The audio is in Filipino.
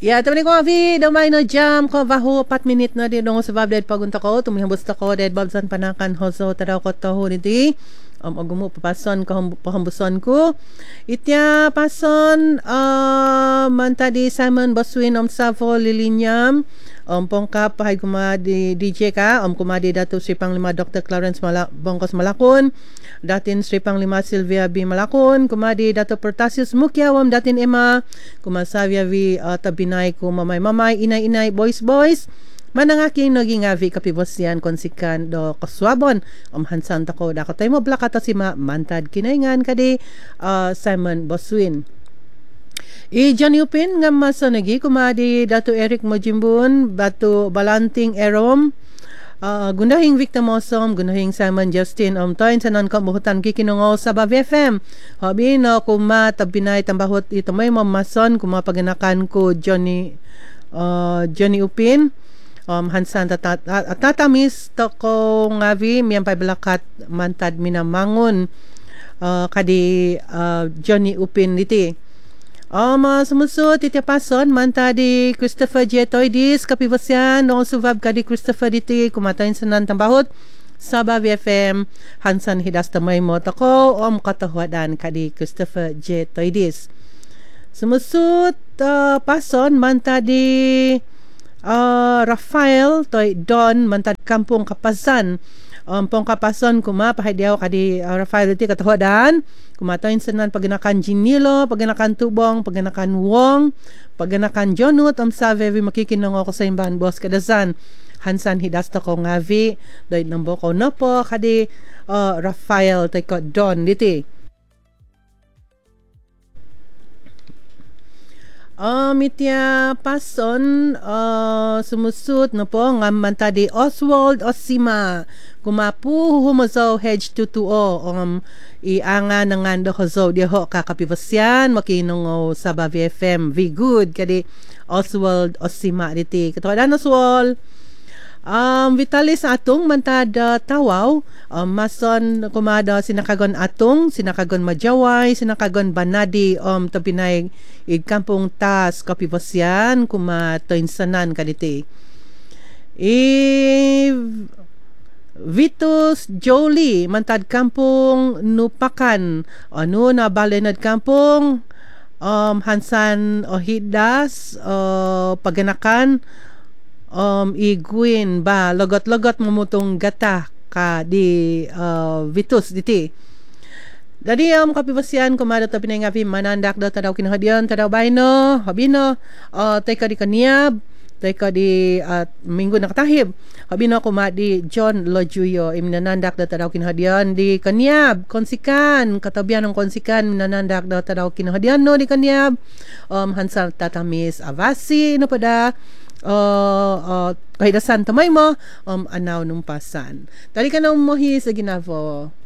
Ya, teman ko avi, damay na jam ko baho 4 minit na din sa bablet pagunta ko, tumihambos ko dead babsan panakan hoso tadaw ko taho niti. Agumo papason ko pahambuson ko. Itya pason mantadi Simon Boswin Savo Lilinyam. Pongka pahay kumadi DJ ka, kumadi dato si Panglima Dr. Clarence Bongkos Malakon. Datin Sri Panglima Sylvia B. Malakon, kumadi dato Pertasius Mukyawam, datin Emma, kumasavya vi tabinay ko mamay, inay, boys. Manangaking naging avi kapibosyan konsikan do kaswabon hansan tako dako tayo mo blakata si mantad kinaingan kadi Simon Boswin. Johnny Upin nga masanagi kumadi dato Eric Mojimbun, dato Balanting Erom, gunahing Victor Mosom, gunahing Simon Justin tayon sa nankamuhutan kikinungo sa Bavi FM. Habi no kuma tabinay tambahot ito may mamason kumapaganakan ko Johnny Upin. Hansan tatamis to ko ngavi miyang pablakat mantad minamangon kadi Johnny Upin diti. Sumusot iti pason mantadi Christopher J. Toydis kapibasyan noong subab kadi Christopher diti kumatayin sa nantambahot sa Bavi FM hansan hidas tamay mo tako katahwadan kadi Christopher J. Toydis. Sumusot pason mantadi Rafael toy Don mantad Kampung Kapasan. Pong Kapasan pahay diaw kadi Rafael iti katahwadan kumatayin sa nan paganakan Ginilo, paganakan Tubong, paganakan Wong, paganakan Jonut save vi makikinungo ko sa imbahan boss kadasan hansan hidasta ko ngavi doy nambo ko no po kadi Rafael toy ko Don diti. Mitya pason sumusut no po nga mantadi Oswald Osima kumapu humazo hedge 220 ianga nangando hozo diho kakapivasyan makinungo sa Bavi FM vi good kadi Oswald Osima diti katuadan Oswald. Vitalis atong mantada tawaw mason kumada sinakagon atong sinakagon majaway sinakagon banadi tapinay kampung tas kapibasyan kumatoinsanan kaditi Vitus Jolie mantad kampung Nupakan na balenad kampung hansan ohidas paganakan iguin ba logot mamutong gata ka di Vitus diti. Dadi kapibasyan kumada ta pinay ngapi manandak daw tadaw kinahadyan tadaw bayno habino teka di kaniab teka di minggo nakatahib habino kumadi John Lojuyo imnanandak daw tadaw kinahadyan di kaniab konsikan katabyan ng konsikan minanandak daw tadaw kinahadyan no di kaniab hansan tatamis avasi no pada kahidasan tamay mo anaw nung pasan. Tali ka na umuhi sa ginavo.